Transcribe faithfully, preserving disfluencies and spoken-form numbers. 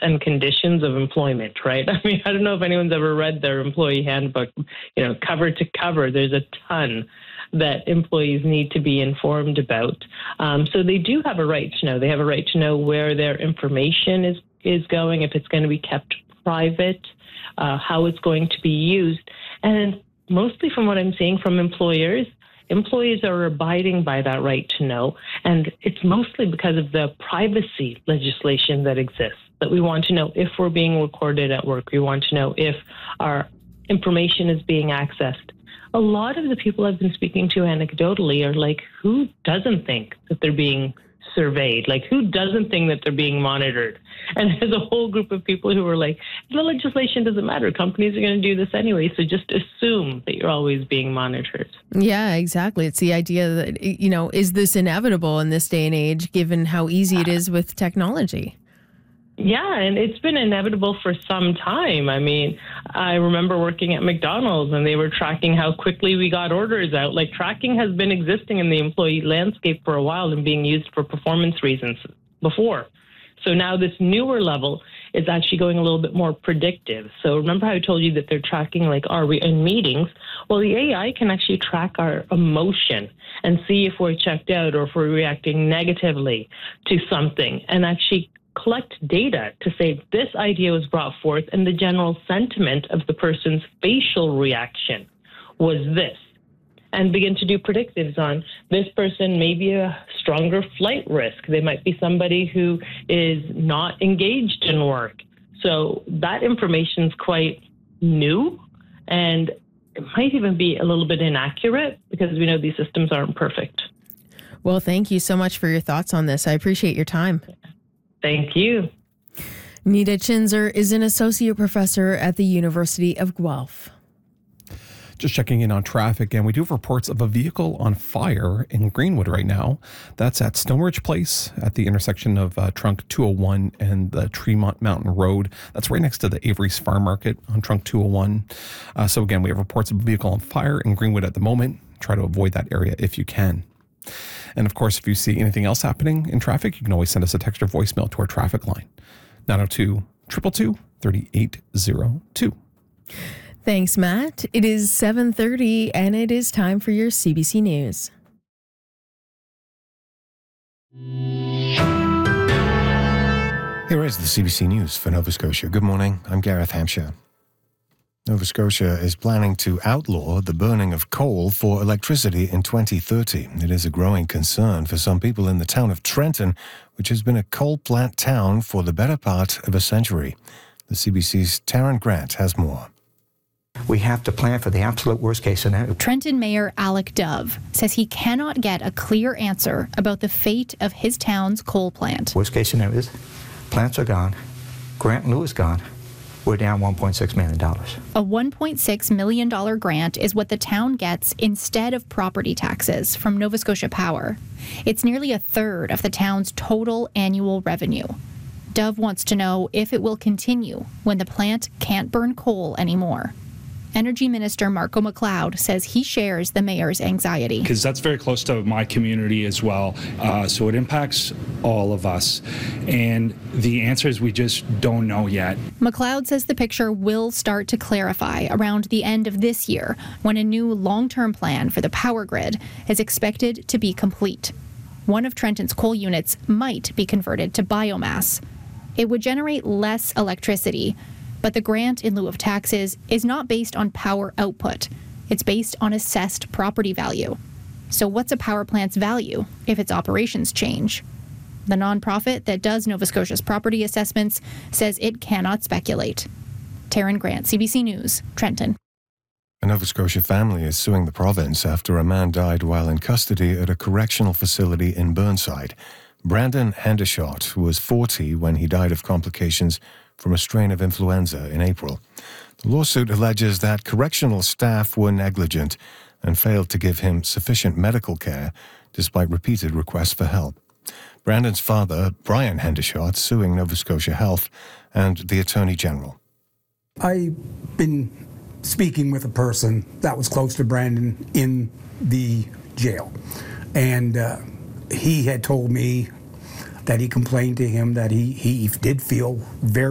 and conditions of employment, right? I mean, I don't know if anyone's ever read their employee handbook, you know, cover to cover. There's a ton that employees need to be informed about. Um, so they do have a right to know. They have a right to know where their information is, is going, if it's going to be kept private, uh, how it's going to be used. And mostly from what I'm seeing from employers, employees are abiding by that right to know. And it's mostly because of the privacy legislation that exists, that we want to know if we're being recorded at work. We want to know if our information is being accessed. A lot of the people I've been speaking to anecdotally are like, who doesn't think that they're being surveyed? Like, who doesn't think that they're being monitored? And there's a whole group of people who are like, the legislation doesn't matter. Companies are going to do this anyway. So just assume that you're always being monitored. Yeah, exactly. It's the idea that, you know, is this inevitable in this day and age, given how easy it is with technology? Yeah, and it's been inevitable for some time. I mean, I remember working at McDonald's and they were tracking how quickly we got orders out. Like, tracking has been existing in the employee landscape for a while and being used for performance reasons before. So now this newer level is actually going a little bit more predictive. So remember how I told you that they're tracking, like, are we in meetings? Well, the A I can actually track our emotion and see if we're checked out or if we're reacting negatively to something, and actually collect data to say this idea was brought forth and the general sentiment of the person's facial reaction was this, and begin to do predictives on this person may be a stronger flight risk. They might be somebody who is not engaged in work. So that information is quite new, and it might even be a little bit inaccurate because we know these systems aren't perfect. Well, thank you so much for your thoughts on this. I appreciate your time. Thank you. Nita Chinzer is an associate professor at the University of Guelph. Just checking in on traffic, and we do have reports of a vehicle on fire in Greenwood right now. That's at Stonebridge Place at the intersection of uh, Trunk two oh one and the Tremont Mountain Road. That's right next to the Avery's Farm Market on Trunk two oh one. Uh, so again, we have reports of a vehicle on fire in Greenwood at the moment. Try to avoid that area if you can. And of course, if you see anything else happening in traffic, you can always send us a text or voicemail to our traffic line, nine oh two, two two two, three eight zero two. Thanks, Matt. It is seven thirty and it is time for your C B C News. Here is the C B C News for Nova Scotia. Good morning. I'm Gareth Hampshire. Nova Scotia is planning to outlaw the burning of coal for electricity in twenty thirty. It is a growing concern for some people in the town of Trenton, which has been a coal plant town for the better part of a century. The C B C's Taryn Grant has more. We have to plan for the absolute worst case scenario. Trenton Mayor Alec Dove says he cannot get a clear answer about the fate of his town's coal plant. Worst case scenario is plants are gone, Grant and Lewis gone. We're down one point six million dollars. A one point six million dollars grant is what the town gets instead of property taxes from Nova Scotia Power. It's nearly a third of the town's total annual revenue. Dove wants to know if it will continue when the plant can't burn coal anymore. Energy Minister Marco McLeod says he shares the mayor's anxiety. Because that's very close to my community as well, uh, so it impacts all of us. And the answer is we just don't know yet. McLeod says the picture will start to clarify around the end of this year, when a new long-term plan for the power grid is expected to be complete. One of Trenton's coal units might be converted to biomass. It would generate less electricity, but the grant in lieu of taxes is not based on power output. It's based on assessed property value. So what's a power plant's value if its operations change? The nonprofit that does Nova Scotia's property assessments says it cannot speculate. Taryn Grant, C B C News, Trenton. A Nova Scotia family is suing the province after a man died while in custody at a correctional facility in Burnside. Brandon Hendershot was forty when he died of complications from a strain of influenza in April. The lawsuit alleges that correctional staff were negligent and failed to give him sufficient medical care despite repeated requests for help. Brandon's father, Brian Hendershot, suing Nova Scotia Health and the Attorney General. I've been speaking with a person that was close to Brandon in the jail, and uh, he had told me that he complained to him that he, he did feel very